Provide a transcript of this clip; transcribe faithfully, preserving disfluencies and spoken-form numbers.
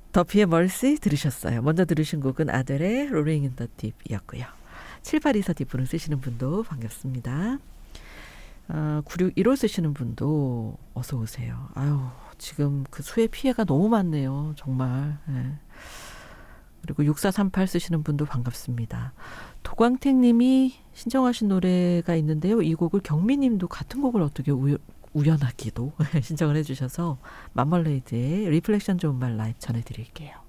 더피의 멀시 들으셨어요. 먼저 들으신 곡은 아델의 롤링 인 더 딥이었고요. 칠팔이사 딥분을 쓰시는 분도 반갑습니다. 아, 구육일오 쓰시는 분도 어서 오세요. 아유, 지금 그 수해 피해가 너무 많네요. 정말. 네. 그리고 육사삼팔 쓰시는 분도 반갑습니다. 도광택 님이 신청하신 노래가 있는데요. 이 곡을 경미 님도 같은 곡을 어떻게 우, 우연하기도 신청을 해주셔서 맘멀레이드의 리플렉션 좋은 말 라이브 전해드릴게요.